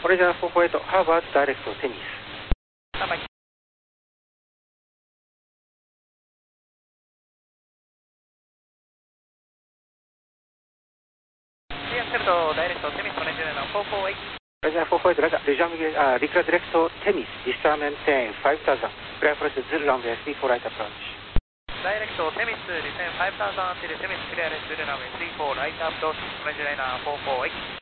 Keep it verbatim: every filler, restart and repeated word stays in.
オレンジャーフォーフォーエイト、ハーバーダイレクトテニス。 乾杯。シーエムセルト、ダイレクトテニス、オレンジャーフォーフォーエイト。 オレンジャーフォーフォーエイト、ラジャー、レジャーミゲ、あ、リクラディレクトテニス、ディスターメンテン、ファイブタウザンド、クライフォレスズルランウェイ、エスピーフォーライトアプローチ。 ダイレクトテミス、リセンファイブタウザンド、テミスクリアレスルランウェイスリーフォーライトアップローチ、オレンジライナーフォーフォーエイト。